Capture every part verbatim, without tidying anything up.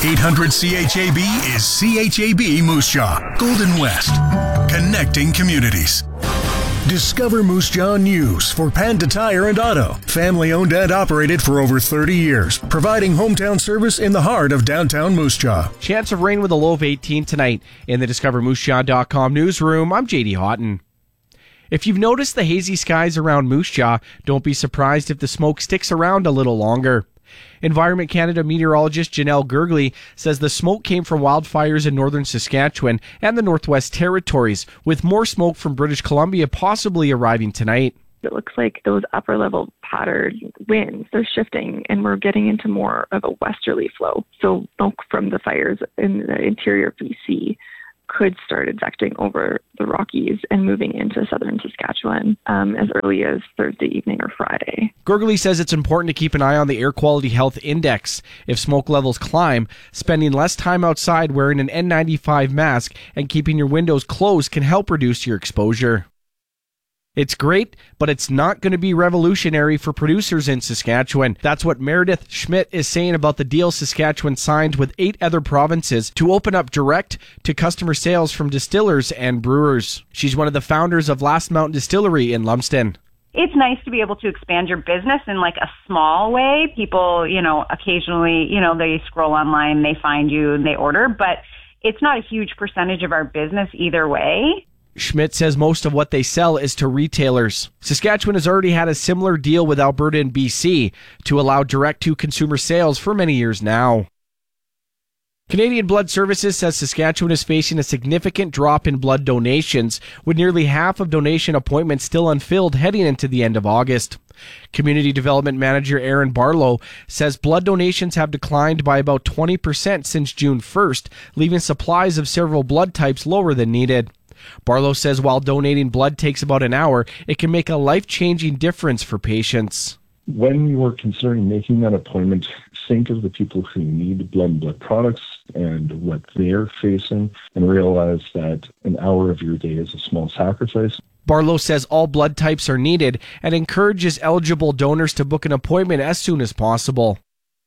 eight hundred C H A B is C H A B Moose Jaw, Golden West, connecting communities. Discover Moose Jaw News for Panda Tire and Auto. Family owned and operated for over thirty years, providing hometown service in the heart of downtown Moose Jaw. Chance of rain with a low of eighteen tonight. In the Discover Moose Jaw dot com newsroom, I'm J D Houghton. If you've noticed the hazy skies around Moose Jaw, don't be surprised if the smoke sticks around a little longer. Environment Canada meteorologist Janelle Gergley says the smoke came from wildfires in northern Saskatchewan and the Northwest Territories, with more smoke from British Columbia possibly arriving tonight. It looks like those upper level pattern winds, they're shifting, and we're getting into more of a westerly flow. So smoke from the fires in the interior of B C could start infecting over the Rockies and moving into southern Saskatchewan um, as early as Thursday evening or Friday. Gergley says it's important to keep an eye on the Air Quality Health Index. If smoke levels climb, spending less time outside wearing an N ninety-five mask and keeping your windows closed can help reduce your exposure. It's great, but it's not going to be revolutionary for producers in Saskatchewan. That's what Meredith Schmidt is saying about the deal Saskatchewan signed with eight other provinces to open up direct-to-customer sales from distillers and brewers. She's one of the founders of Last Mountain Distillery in Lumsden. It's nice to be able to expand your business in like a small way. People, you know, occasionally, you know, they scroll online, they find you and they order, but it's not a huge percentage of our business either way. Schmidt says most of what they sell is to retailers. Saskatchewan has already had a similar deal with Alberta and B C to allow direct-to-consumer sales for many years now. Canadian Blood Services says Saskatchewan is facing a significant drop in blood donations, with nearly half of donation appointments still unfilled heading into the end of August. Community Development Manager Aaron Barlow says blood donations have declined by about twenty percent since June first, leaving supplies of several blood types lower than needed. Barlow says while donating blood takes about an hour, it can make a life-changing difference for patients. When you are considering making that appointment, think of the people who need blood and blood products and what they're facing, and realize that an hour of your day is a small sacrifice. Barlow says all blood types are needed and encourages eligible donors to book an appointment as soon as possible.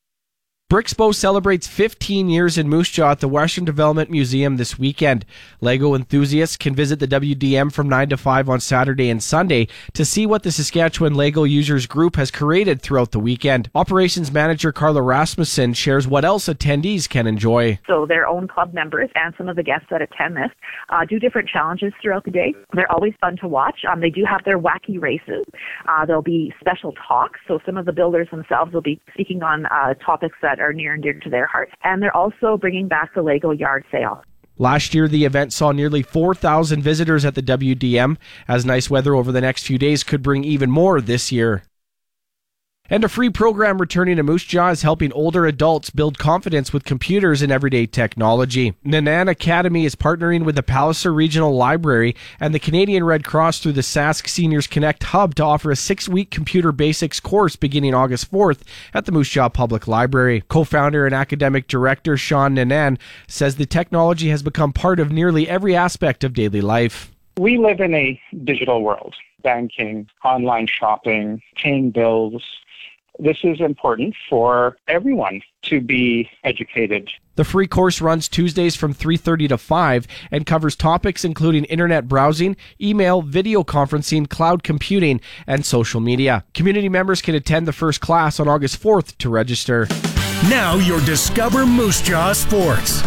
Brixpo celebrates fifteen years in Moose Jaw at the Western Development Museum this weekend. Lego enthusiasts can visit the W D M from nine to five on Saturday and Sunday to see what the Saskatchewan Lego Users Group has created throughout the weekend. Operations Manager Carla Rasmussen shares what else attendees can enjoy. So their own club members and some of the guests that attend this uh, do different challenges throughout the day. They're always fun to watch. Um, they do have their wacky races. Uh, there'll be special talks. So some of the builders themselves will be speaking on uh, topics that are near and dear to their hearts. And they're also bringing back the Lego yard sale. Last year, the event saw nearly four thousand visitors at the W D M, as nice weather over the next few days could bring even more this year. And a free program returning to Moose Jaw is helping older adults build confidence with computers and everyday technology. Nanan Academy is partnering with the Palliser Regional Library and the Canadian Red Cross through the Sask Seniors Connect Hub to offer a six-week computer basics course beginning August fourth at the Moose Jaw Public Library. Co-founder and academic director Sean Nanan says the technology has become part of nearly every aspect of daily life. We live in a digital world. Banking, online shopping, paying bills. This is important for everyone to be educated. The free course runs Tuesdays from three thirty to five and covers topics including internet browsing, email, video conferencing, cloud computing, and social media. Community members can attend the first class on August fourth to register. Now your Discover Moose Jaw Sports.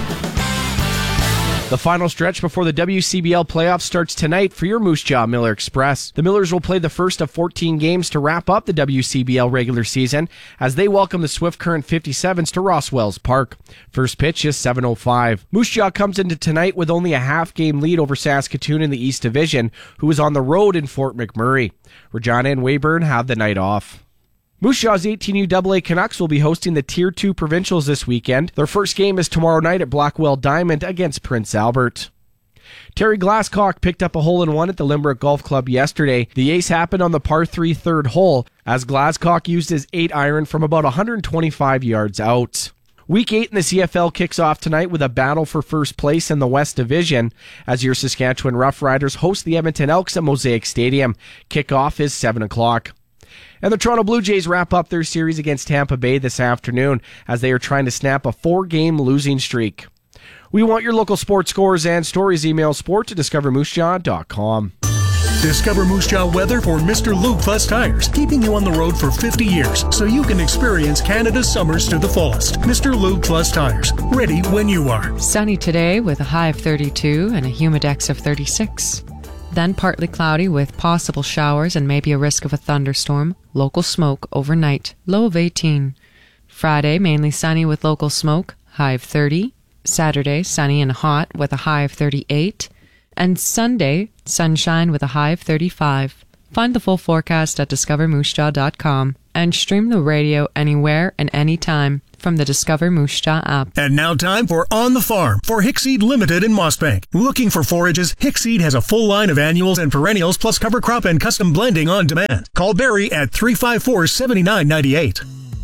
The final stretch before the W C B L playoffs starts tonight for your Moose Jaw Miller Express. The Millers will play the first of fourteen games to wrap up the W C B L regular season as they welcome the Swift Current fifty-sevens to Rosswells Park. First pitch is seven oh five. Moose Jaw comes into tonight with only a half-game lead over Saskatoon in the East Division, who is on the road in Fort McMurray. Regina and Weyburn have the night off. Moose Jaw's eighteen U double A Canucks will be hosting the Tier two Provincials this weekend. Their first game is tomorrow night at Blackwell Diamond against Prince Albert. Terry Glasscock picked up a hole-in-one at the Limerick Golf Club yesterday. The ace happened on the par three third hole as Glasscock used his eight iron from about one hundred twenty-five yards out. Week eight in the C F L kicks off tonight with a battle for first place in the West Division as your Saskatchewan Roughriders host the Edmonton Elks at Mosaic Stadium. Kickoff is seven o'clock. And the Toronto Blue Jays wrap up their series against Tampa Bay this afternoon as they are trying to snap a four-game losing streak. We want your local sports scores and stories. Email sport to discover moose jaw dot com. Discover Moose Jaw weather for Mister Lube Plus Tires, keeping you on the road for fifty years so you can experience Canada's summers to the fullest. Mister Lube Plus Tires, ready when you are. Sunny today with a high of thirty-two and a humidex of thirty-six. Then partly cloudy with possible showers and maybe a risk of a thunderstorm. Local smoke overnight, low of eighteen. Friday, mainly sunny with local smoke, high of thirty. Saturday, sunny and hot with a high of thirty-eight. And Sunday, sunshine with a high of thirty-five. Find the full forecast at discover moose jaw dot com and stream the radio anywhere and anytime from the Discover Moose Jaw app. And now time for On the Farm for Hickseed Limited in Mossbank. Looking for forages? Hickseed has a full line of annuals and perennials plus cover crop and custom blending on demand. Call Barry at three five four, seven nine nine eight.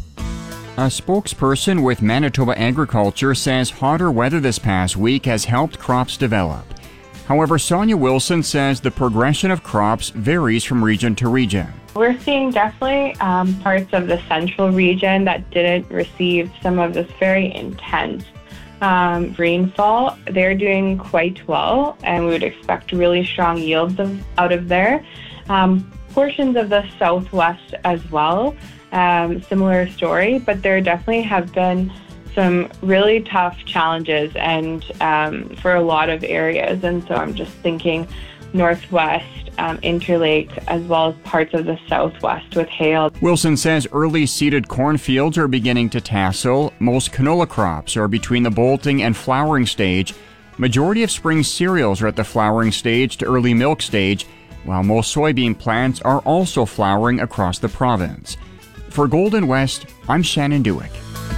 A spokesperson with Manitoba Agriculture says hotter weather this past week has helped crops develop. However, Sonia Wilson says the progression of crops varies from region to region. We're seeing definitely um, parts of the central region that didn't receive some of this very intense um, rainfall. They're doing quite well, and we would expect really strong yields of, out of there. Um, portions of the southwest as well. Um, similar story, but there definitely have been some really tough challenges and um, for a lot of areas. And so I'm just thinking northwest, um, Interlake, as well as parts of the southwest with hail. Wilson says early seeded cornfields are beginning to tassel. Most canola crops are between the bolting and flowering stage. Majority of spring cereals are at the flowering stage to early milk stage, while most soybean plants are also flowering across the province. For Golden West, I'm Shannon Dewick.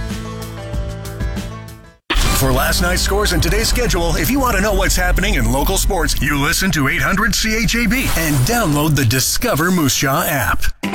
For last night's scores and today's schedule, if you want to know what's happening in local sports, you listen to eight hundred C H A B and download the Discover Moose Jaw app.